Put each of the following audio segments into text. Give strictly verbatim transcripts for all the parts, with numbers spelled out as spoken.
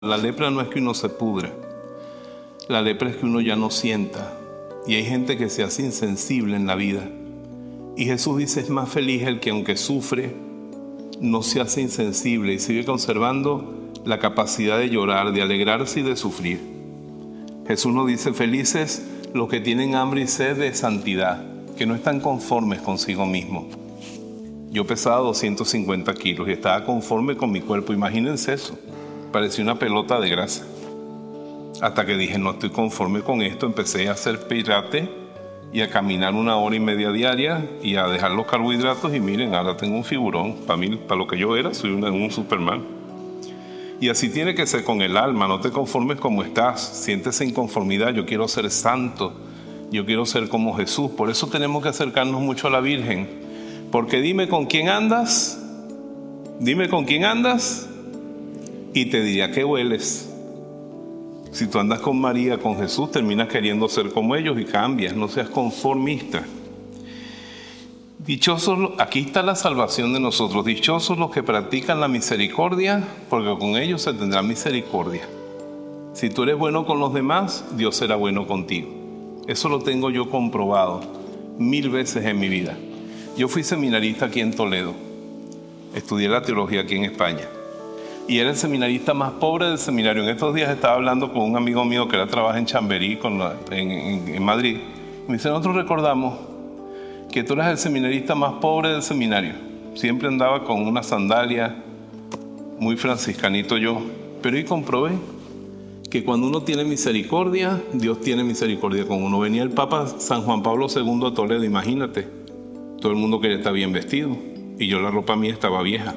La lepra no es que uno se pudre, la lepra es que uno ya no sienta. Y hay gente que se hace insensible en la vida. Y Jesús dice, es más feliz el que aunque sufre, no se hace insensible y sigue conservando la capacidad de llorar, de alegrarse y de sufrir. Jesús nos dice, felices los que tienen hambre y sed de santidad, que no están conformes consigo mismos. Yo pesaba doscientos cincuenta kilos y estaba conforme con mi cuerpo. Imagínense eso. Parecía una pelota de grasa. Hasta que dije, no estoy conforme con esto. Empecé a hacer pirate y a caminar una hora y media diaria y a dejar los carbohidratos. Y miren, ahora tengo un figurón. Para mí, para lo que yo era, soy un, un Superman. Y así tiene que ser con el alma. No te conformes como estás. Siéntese inconformidad. Yo quiero ser santo. Yo quiero ser como Jesús. Por eso tenemos que acercarnos mucho a la Virgen. Porque dime con quién andas. Dime con quién andas. Y te diría que hueles. Si tú andas con María, con Jesús, terminas queriendo ser como ellos y cambias. No seas conformista. Dichosos, aquí está la salvación de nosotros. Dichosos los que practican la misericordia, porque con ellos se tendrá misericordia. Si tú eres bueno con los demás, Dios será bueno contigo. Eso lo tengo yo comprobado mil veces en mi vida. Yo fui seminarista aquí en Toledo. Estudié la teología aquí en España. Y era el seminarista más pobre del seminario. En estos días estaba hablando con un amigo mío que era trabaja en Chamberí, con la, en, en, en Madrid. Me dice, nosotros recordamos que tú eras el seminarista más pobre del seminario. Siempre andaba con una sandalia, muy franciscanito yo. Pero y comprobé que cuando uno tiene misericordia, Dios tiene misericordia con uno. Venía el Papa San Juan Pablo segundo a Toledo, imagínate. Todo el mundo quería estar bien vestido. Y yo la ropa mía estaba vieja.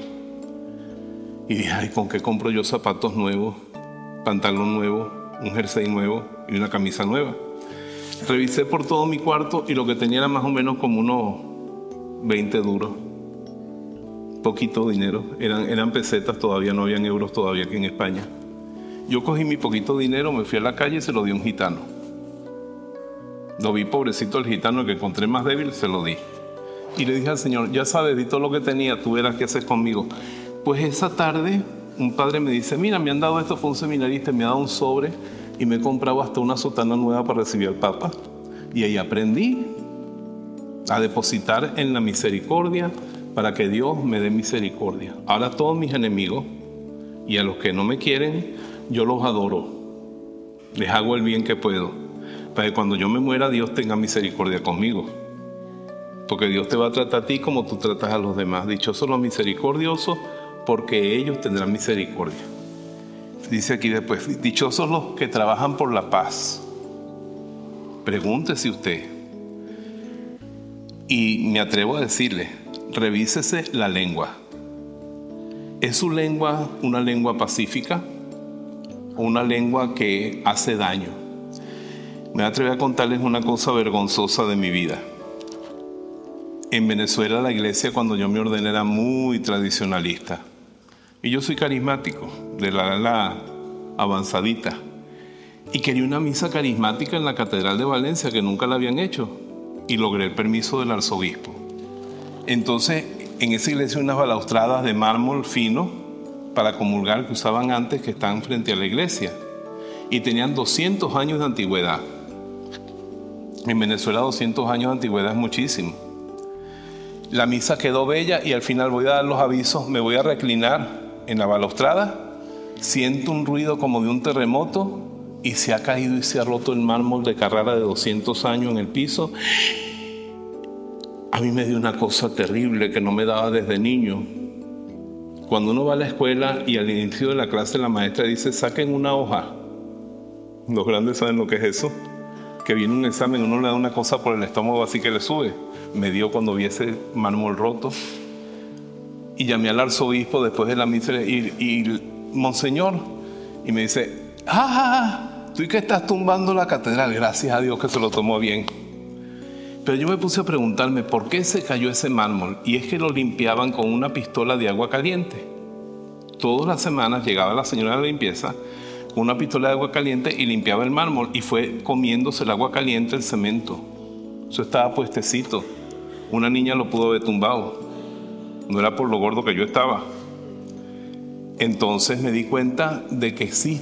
Y dije, ay, ¿con qué compro yo zapatos nuevos, pantalón nuevo, un jersey nuevo y una camisa nueva? Revisé por todo mi cuarto y lo que tenía era más o menos como unos veinte duros. Poquito dinero. Eran, eran pesetas, todavía no habían euros todavía aquí en España. Yo cogí mi poquito dinero, me fui a la calle y se lo di a un gitano. Lo vi pobrecito el gitano, el que encontré más débil, se lo di. Y le dije al Señor, ya sabes, di todo lo que tenía, tú verás qué haces conmigo. Pues esa tarde un padre me dice, mira, me han dado esto, fue un seminarista, me ha dado un sobre y me he comprado hasta una sotana nueva para recibir al Papa. Y ahí aprendí a depositar en la misericordia para que Dios me dé misericordia. Ahora a todos mis enemigos y a los que no me quieren, yo los adoro. Les hago el bien que puedo, para que cuando yo me muera Dios tenga misericordia conmigo. Porque Dios te va a tratar a ti como tú tratas a los demás. Dichosos los misericordiosos, porque ellos tendrán misericordia. Dice aquí después, dichosos los que trabajan por la paz. Pregúntese usted. Y me atrevo a decirle, revísese la lengua. ¿Es su lengua una lengua pacífica o una lengua que hace daño? Me atrevo a contarles una cosa vergonzosa de mi vida. En Venezuela la iglesia cuando yo me ordené era muy tradicionalista. Y yo soy carismático, de la, la avanzadita. Y quería una misa carismática en la Catedral de Valencia, que nunca la habían hecho. Y logré el permiso del arzobispo. Entonces, en esa iglesia hay unas balaustradas de mármol fino para comulgar que usaban antes, que están frente a la iglesia. Y tenían doscientos años de antigüedad. En Venezuela doscientos años de antigüedad es muchísimo. La misa quedó bella y al final voy a dar los avisos, me voy a reclinar en la balaustrada, siento un ruido como de un terremoto y se ha caído y se ha roto el mármol de Carrara de doscientos años en el piso. A mí me dio una cosa terrible que no me daba desde niño. Cuando uno va a la escuela y al inicio de la clase la maestra dice, saquen una hoja. Los grandes saben lo que es eso. Que viene un examen, uno le da una cosa por el estómago así que le sube. Me dio cuando vi ese mármol roto. Y llamé al arzobispo después de la misa y, y monseñor, y me dice, ¡ah! Tú y que estás tumbando la catedral. Gracias a Dios que se lo tomó bien. Pero yo me puse a preguntarme, ¿por qué se cayó ese mármol? Y es que lo limpiaban con una pistola de agua caliente. Todas las semanas llegaba la señora de la limpieza con una pistola de agua caliente y limpiaba el mármol y fue comiéndose el agua caliente el cemento. Eso estaba puestecito. Una niña lo pudo haber tumbado. No era por lo gordo que yo estaba. Entonces me di cuenta de que existe